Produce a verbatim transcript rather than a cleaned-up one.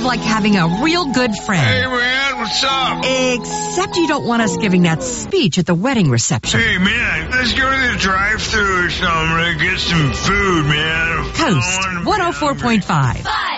of like having a real good friend. Hey, man, what's up? Except you don't want us giving that speech at the wedding reception. Hey, man, let's go to the drive-thru or something to get some food, man. Coast one oh four point five.